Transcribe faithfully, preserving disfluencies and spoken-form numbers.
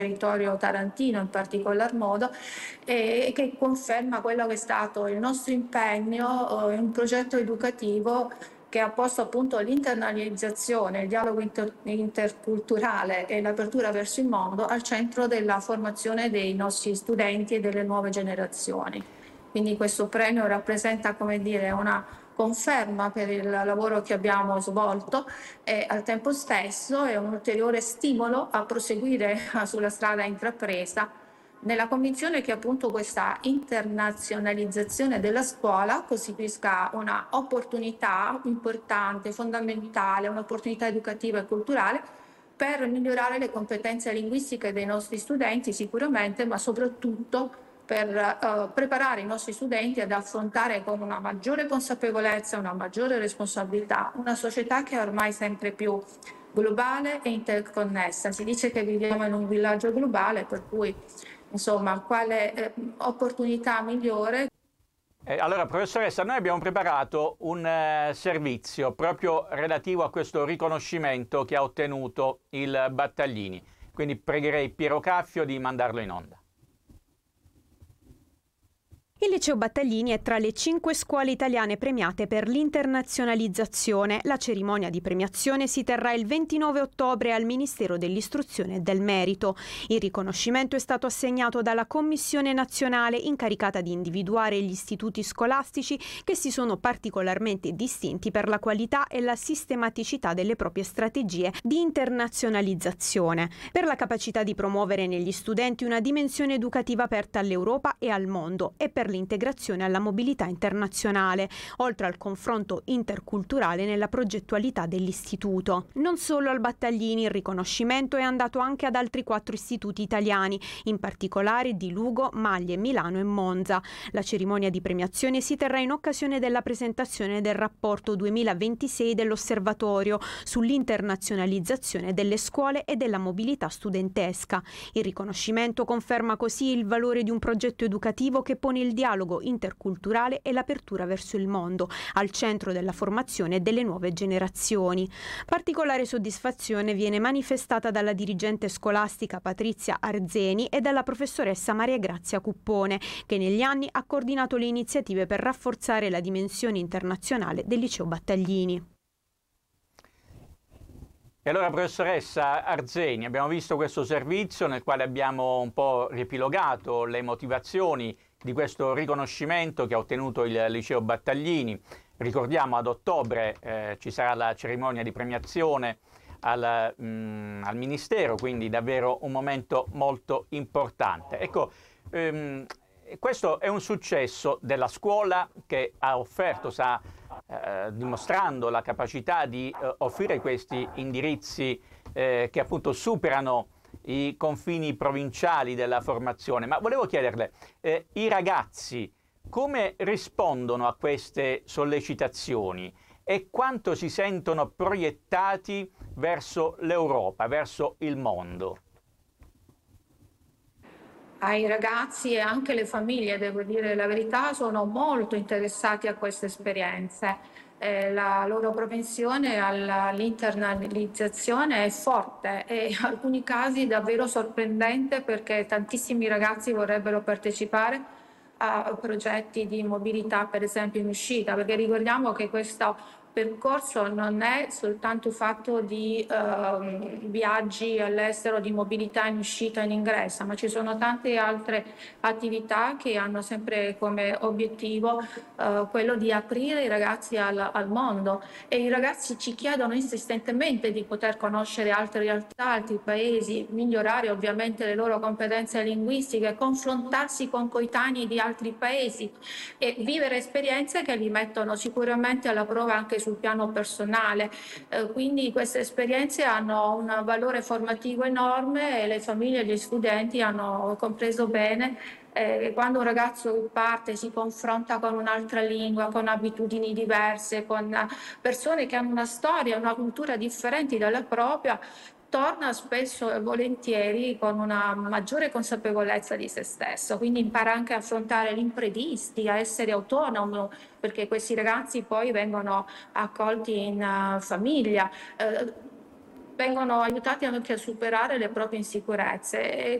territorio tarantino in particolar modo, e che conferma quello che è stato il nostro impegno in un progetto educativo che ha posto appunto l'internalizzazione, il dialogo inter interculturale e l'apertura verso il mondo al centro della formazione dei nostri studenti e delle nuove generazioni. Quindi questo premio rappresenta, come dire, una conferma per il lavoro che abbiamo svolto e al tempo stesso è un ulteriore stimolo a proseguire sulla strada intrapresa, nella convinzione che appunto questa internazionalizzazione della scuola costituisca una opportunità importante, fondamentale, un'opportunità educativa e culturale per migliorare le competenze linguistiche dei nostri studenti sicuramente, ma soprattutto per uh, preparare i nostri studenti ad affrontare con una maggiore consapevolezza, una maggiore responsabilità, una società che è ormai sempre più globale e interconnessa. Si dice che viviamo in un villaggio globale, per cui insomma, quale eh, opportunità migliore? Eh, allora, professoressa, noi abbiamo preparato un eh, servizio proprio relativo a questo riconoscimento che ha ottenuto il Battaglini. Quindi pregherei Piero Caffio di mandarlo in onda. Il Liceo Battaglini è tra le cinque scuole italiane premiate per l'internazionalizzazione. La cerimonia di premiazione si terrà il ventinove ottobre al Ministero dell'Istruzione e del Merito. Il riconoscimento è stato assegnato dalla Commissione nazionale incaricata di individuare gli istituti scolastici che si sono particolarmente distinti per la qualità e la sistematicità delle proprie strategie di internazionalizzazione, per la capacità di promuovere negli studenti una dimensione educativa aperta all'Europa e al mondo e per l'integrazione alla mobilità internazionale, oltre al confronto interculturale nella progettualità dell'istituto. Non solo al Battaglini, il riconoscimento è andato anche ad altri quattro istituti italiani, in particolare di Lugo, Maglie, Milano e Monza. La cerimonia di premiazione si terrà in occasione della presentazione del rapporto duemilaventisei dell'Osservatorio sull'internazionalizzazione delle scuole e della mobilità studentesca. Il riconoscimento conferma così il valore di un progetto educativo che pone il dialogo interculturale e l'apertura verso il mondo al centro della formazione delle nuove generazioni. Particolare soddisfazione viene manifestata dalla dirigente scolastica Patrizia Arzeni e dalla professoressa Maria Grazia Cuppone, che negli anni ha coordinato le iniziative per rafforzare la dimensione internazionale del Liceo Battaglini. E allora, professoressa Arzeni, abbiamo visto questo servizio nel quale abbiamo un po' riepilogato le motivazioni di questo riconoscimento che ha ottenuto il Liceo Battaglini. Ricordiamo, ad ottobre eh, ci sarà la cerimonia di premiazione al, mh, al Ministero, quindi davvero un momento molto importante. Ecco, ehm, questo è un successo della scuola che ha offerto, sta eh, dimostrando la capacità di eh, offrire questi indirizzi eh, che appunto superano i confini provinciali della formazione. Ma volevo chiederle, eh, i ragazzi come rispondono a queste sollecitazioni e quanto si sentono proiettati verso l'Europa, verso il mondo? Ai ragazzi e anche le famiglie, devo dire la verità, sono molto interessati a queste esperienze. Eh, la loro propensione all'internalizzazione è forte e in alcuni casi davvero sorprendente, perché tantissimi ragazzi vorrebbero partecipare a progetti di mobilità, per esempio in uscita, perché ricordiamo che questo percorso non è soltanto fatto di eh, viaggi all'estero, di mobilità in uscita e in ingresso, ma ci sono tante altre attività che hanno sempre come obiettivo eh, quello di aprire i ragazzi al, al mondo, e i ragazzi ci chiedono insistentemente di poter conoscere altre realtà, altri paesi, migliorare ovviamente le loro competenze linguistiche, confrontarsi con coetanei di altri paesi e vivere esperienze che li mettono sicuramente alla prova anche sul piano personale. Eh, quindi queste esperienze hanno un valore formativo enorme e le famiglie e gli studenti hanno compreso bene eh, quando un ragazzo parte, si confronta con un'altra lingua, con abitudini diverse, con persone che hanno una storia, una cultura differenti dalla propria, torna spesso e volentieri con una maggiore consapevolezza di se stesso, quindi impara anche a affrontare gli imprevisti, a essere autonomo, perché questi ragazzi poi vengono accolti in uh, famiglia. Uh, vengono aiutati anche a superare le proprie insicurezze. E